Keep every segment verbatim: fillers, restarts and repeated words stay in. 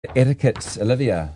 Etiquette, Olivia.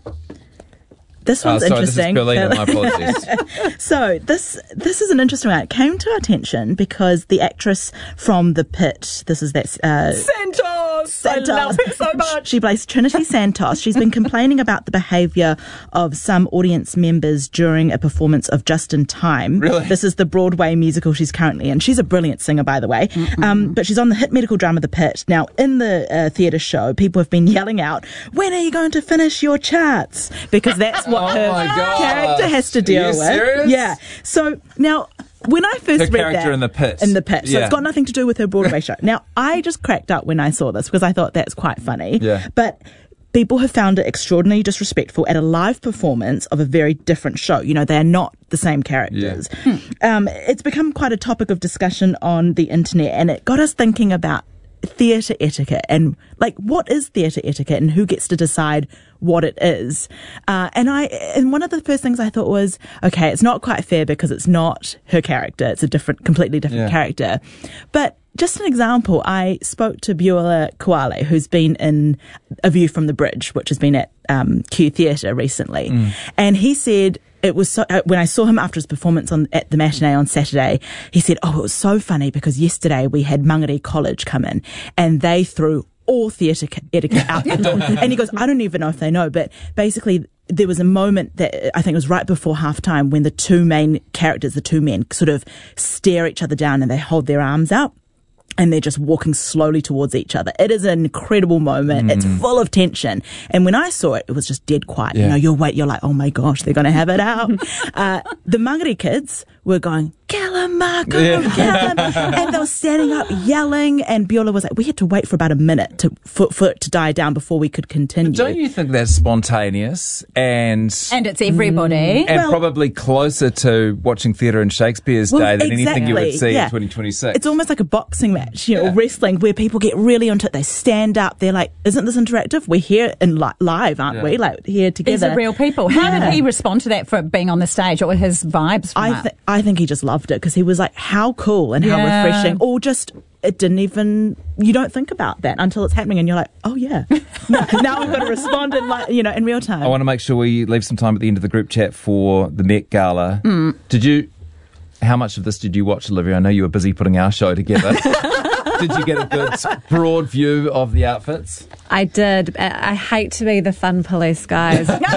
This one's oh, sorry, interesting. This is Berlin, my apologies. So this this is an interesting one. It came to our attention because the actress from The Pit, this is that uh, Santos. Santos. I love it so much. She plays Trinity Santos. She's been complaining about the behaviour of some audience members during a performance of Just in Time. Really? This is the Broadway musical she's currently in. She's a brilliant singer, by the way. Um, but she's on the hit medical drama The Pit. Now, in the uh, theatre show, people have been yelling out, "When are you going to finish your charts?" Because that's what Oh her my God. character has to deal Are you with. serious? Yeah. So now, when I first Her read character that, in The Pit. in the pit, so Yeah. it's got nothing to do with her Broadway show. Now, I just cracked up when I saw this because I thought that's quite funny. Yeah. But people have found it extraordinarily disrespectful at a live performance of a very different show. You know, they are not the same characters. Yeah. Um, it's become quite a topic of discussion on the internet, and it got us thinking about theatre etiquette and like what is theatre etiquette and who gets to decide what it is. Uh, and I and one of the first things I thought was, okay, it's not quite fair because it's not her character. It's a different, completely different Yeah. character. But just an example, I spoke to Beulah Kuale, who's been in A View from the Bridge, which has been at um, Q Theatre recently. Mm. And he said, it was so, uh, when I saw him after his performance on at the matinee on Saturday, he said, oh, it was so funny because yesterday we had Mangere College come in and they threw all theatre etiquette out the door. And he goes, I don't even know if they know, but basically there was a moment that I think it was right before halftime when the two main characters, the two men, sort of stare each other down and they hold their arms out. And they're just walking slowly towards each other. It is an incredible moment. Mm. It's full of tension. And when I saw it, it was just dead quiet. Yeah. You know, you're wait, you're like, oh my gosh, they're going to have it out. uh, the Mangere kids were going, kill him, Marco, yeah. kill him. And they were standing up yelling. And Beulah was like, we had to wait for about a minute to, for, for it to die down before we could continue. Don't you think that's spontaneous and and it's everybody and well, probably closer to watching theatre in Shakespeare's well, day than exactly, anything you would see yeah. in twenty twenty-six? It's almost like a boxing match, you know, Yeah. or wrestling where people get really onto it. They stand up. They're like, isn't this interactive? We're here in li- live, aren't Yeah. we? Like here together. These are real people. How Yeah. did he respond to that for being on the stage? What were his vibes from I, it? th- I think he just loved it because he was like, how cool and how Yeah. refreshing. Or just, it didn't even, you don't think about that until it's happening and you're like, oh yeah. now, now I've got to respond in like, you know, in real time. I want to make sure we leave some time at the end of the group chat for the Met Gala. Mm. Did you, how much of this did you watch, Olivia? I know you were busy putting our show together. Did you get a good broad view of the outfits? I did. I I hate to be the fun police, guys. um,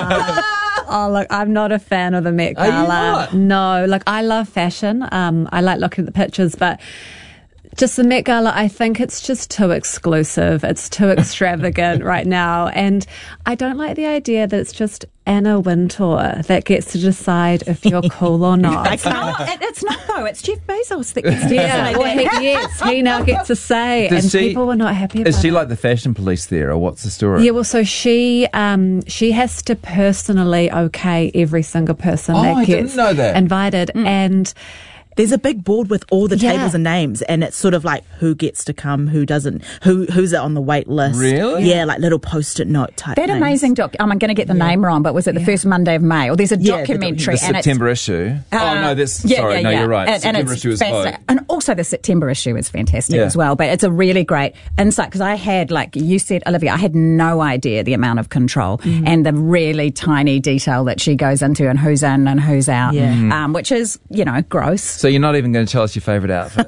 oh, look, I'm not a fan of the Met Are you Gala. not? No, like I love fashion. Um, I like looking at the pictures, but just the Met Gala, I think it's just too exclusive. It's too extravagant right now. And I don't like the idea that it's just Anna Wintour that gets to decide if you're cool or not. It's not, it- it's not though. It's Jeff Bezos that gets to Yeah, decide well, he, that. yes, he now gets to say, Does and she- people were not happy about Is she it. like the fashion police there, or what's the story? Yeah, well, so she um, she has to personally okay every single person Oh, that I didn't gets know that. invited, and There's a big board with all the Yeah. tables and names, and it's sort of like who gets to come, who doesn't, who who's on the wait list. Really? Yeah, like little post-it note type That things. amazing doc. I'm going to get the name wrong, but was it the first Monday of May? Or there's a Yeah, the doc- documentary, the and September issue. it's oh no, this. yeah, sorry, yeah, no, yeah. you're right. And, and September it's issue is fascinating. Vogue. And also the September issue is fantastic Yeah. as well. But it's a really great insight because I had, like you said, Olivia, I had no idea the amount of control Mm. and the really tiny detail that she goes into and who's in and who's out, Yeah. Mm-hmm. um, which is, you know, gross. So you're not even going to tell us your favourite outfit.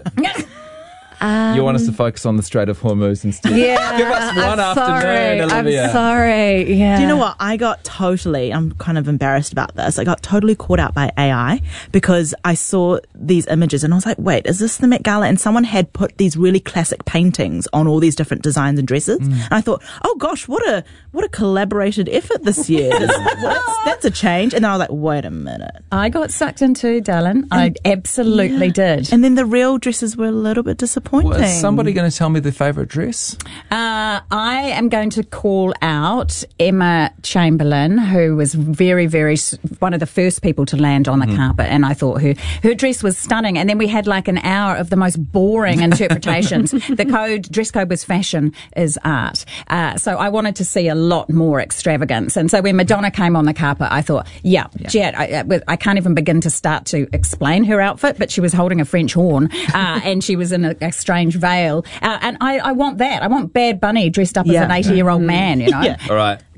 um, You want us to focus on the Strait of Hormuz instead? yeah, Give us one I'm afternoon, sorry, Olivia. I'm sorry. Yeah. Do you know what? I got totally, I'm kind of embarrassed about this. I got totally caught out by A I because I saw these images and I was like, wait, is this the Met Gala? And someone had put these really classic paintings on all these different designs and dresses. Mm. And I thought, oh gosh, what a, what a collaborated effort this year. This, that's, that's a change. And then I was like, wait a minute. I got sucked into, darling. I absolutely Yeah. did. And then the real dresses were a little bit disappointing. Well, is somebody going to tell me their favourite dress? Uh, I am going to call out Emma Chamberlain, who was very, very s- one of the first people to land on the Mm-hmm. carpet, and I thought her her dress was stunning. And then we had like an hour of the most boring interpretations. The code dress code was fashion is art, uh, so I wanted to see a lot more extravagance. And so when Madonna came on the carpet, I thought, yeah, Jet. I, I, I can't even begin to start to explain her outfit, but she was holding a French horn, uh, and she was in a, a strange veil. Uh, and I, I want that. I want Bad Bunny dressed up Yeah. as an eighty-year-old man, you know? Yeah. All right.